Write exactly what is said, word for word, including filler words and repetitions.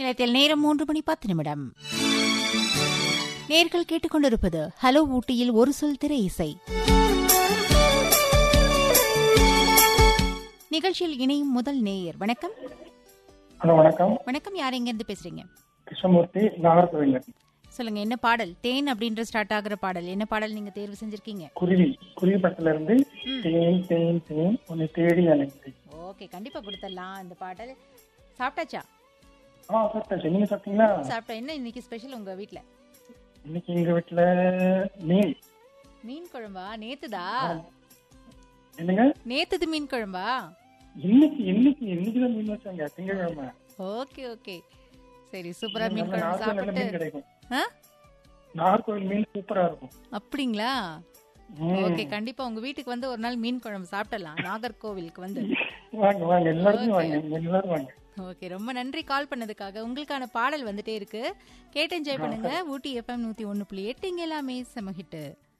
நிலையத்தில் நேரம் மூன்று மணி பத்து நிமிடம். நேர்கள் கேட்டுக்கொண்டிருப்பது ஹலோ ஊட்டியில் ஒரு சொல் திரை இசை நிகழ்ச்சியில் இணையும் முதல் நேயர். வணக்கம். ஹலோ, வணக்கம். வணக்கம். யார் எங்க இருந்து பேசுறீங்க? கிருஷ்ணமூர்த்தி, நாகர்கோவில். சொல்லுங்க, என்ன பாடல்? தேன் அப்படின்ற ஸ்டார்ட் ஆகுற பாடல் என்ன பாடல் நீங்க தேர்வு செஞ்சிருக்கீங்க? குருவி குருவி படத்துல இருந்து தேன் தேன் தேன் உன்னை தேடி அழைத்து. ஓகே, கண்டிப்பா கொடுத்துடலாம் இந்த பாடல். சாப்பிட்டாச்சா? ஆ, சாப்பிட்டாச்சு. நீங்க சாப்பிட்டீங்களா? சாப்பிட்டா. என்ன இன்னைக்கு ஸ்பெஷல் உங்க வீட்ல? இன்னைக்கு எங்க வீட்டுல மீன் மீன் குழம்பா? நேத்துதா? என்னங்க? நேத்துது மீன் குழம்பா? இன்னைக்கு இன்னைக்கு இன்னைக்குதான் மீன் வச்சாங்க, திங்கக்கிழமை. ஓகே ஓகே, சரி. சூப்பரா மீன் குழம்பு சாப்பிட்டு கிடைக்கும். நாகர்கோவில் மீன் சூப்பரா இருக்கும். அப்படிங்களா? ஓகே, கண்டிப்பா உங்க வீட்டுக்கு வந்து ஒரு நாள் மீன் குழம்பு சாப்பிடலாம். நாகர்கோவிலுக்கு வந்து வாங்க வாங்க, எல்லாரும் வாங்க, எல்லாரும் வாங்க. ஓகே, ரொம்ப நன்றி கால் பண்ணதுக்காக. உங்களுக்கான பாடல் வந்துட்டே இருக்கு, கேட்டு என்ஜாய் பண்ணுங்க. ஊட்டி எஃப்எம் நூத்தி ஒன்னு புள்ளி எட்டு இங்க எல்லாமே செம ஹிட்.